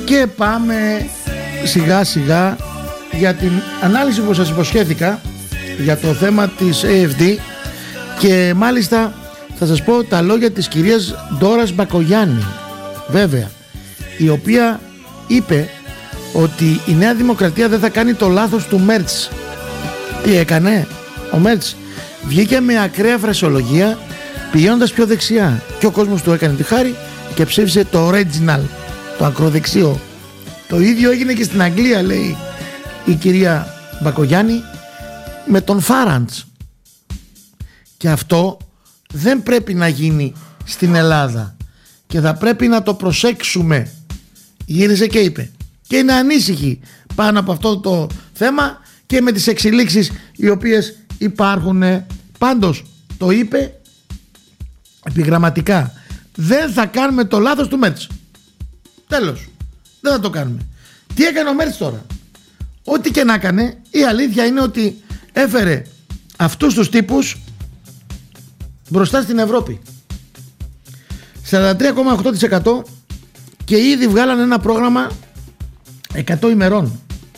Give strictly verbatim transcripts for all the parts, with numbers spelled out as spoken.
Και πάμε σιγά σιγά για την ανάλυση που σας υποσχέθηκα για το θέμα της έι εφ ντι, και μάλιστα θα σας πω τα λόγια της κυρίας Ντόρας Μπακογιάννη, βέβαια, η οποία είπε ότι η Νέα Δημοκρατία δεν θα κάνει το λάθος του Μέρτς. Τι έκανε ο Μέρτς? Βγήκε με ακραία φρασιολογία πηγαίνοντας πιο δεξιά, και ο κόσμος του έκανε τη χάρη και ψήφισε το original, το ακροδεξιό. Το ίδιο έγινε και στην Αγγλία, λέει η κυρία Μπακογιάννη, με τον Φάραντς. Και αυτό δεν πρέπει να γίνει στην Ελλάδα και θα πρέπει να το προσέξουμε. Γύρισε και είπε, και είναι ανήσυχη πάνω από αυτό το θέμα και με τις εξελίξεις οι οποίες υπάρχουν. Πάντως το είπε επιγραμματικά, δεν θα κάνουμε το λάθος του Μέρτς. Τέλος, δεν θα το κάνουμε. Τι έκανε ο Μέρτς τώρα? Ό,τι και να έκανε, η αλήθεια είναι ότι έφερε αυτούς τους τύπους μπροστά στην Ευρώπη. σαράντα τρία κόμμα οκτώ τοις εκατό, και ήδη βγάλανε ένα πρόγραμμα εκατό ημερών.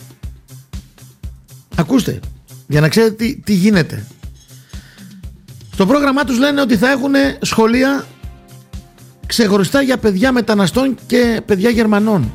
Ακούστε, για να ξέρετε τι, τι γίνεται. Στο πρόγραμμά τους λένε ότι θα έχουν σχολεία ξεχωριστά για παιδιά μεταναστών και παιδιά Γερμανών.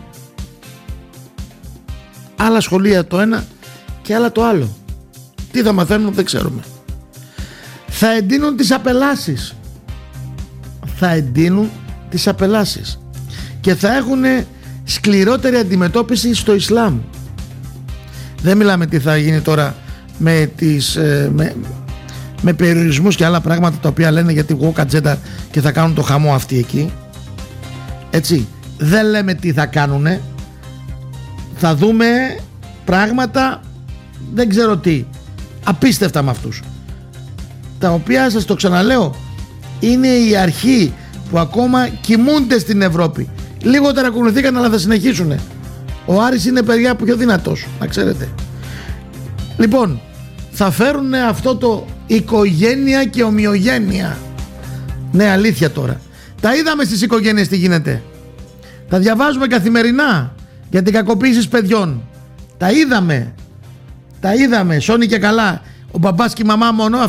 Άλλα σχολεία το ένα και άλλα το άλλο. Τι θα μαθαίνουν δεν ξέρουμε. Θα εντείνουν τις απελάσεις. Θα εντείνουν τις απελάσεις. Και θα έχουν σκληρότερη αντιμετώπιση στο Ισλάμ. Δεν μιλάμε τι θα γίνει τώρα με, τις, με, με περιορισμούς και άλλα πράγματα τα οποία λένε για τη woke agenda και θα κάνουν το χαμό αυτοί εκεί. Έτσι. Δεν λέμε τι θα κάνουνε. Θα δούμε πράγματα, δεν ξέρω τι, απίστευτα με αυτούς, τα οποία, σας το ξαναλέω, είναι η αρχή που ακόμα κοιμούνται στην Ευρώπη. Λίγο ταρακουνηθήκαν, αλλά θα συνεχίσουν. Ο Άρης είναι παιδιά πιο δυνατός, να ξέρετε. Λοιπόν, θα φέρουν αυτό το οικογένεια και ομοιογένεια. Ναι, αλήθεια τώρα. Τα είδαμε στις οικογένειες τι γίνεται. Τα διαβάζουμε καθημερινά για την κακοποίηση παιδιών. Τα είδαμε. Τα είδαμε. Σώνει και καλά. Ο μπαμπάς και η μαμά μόνο.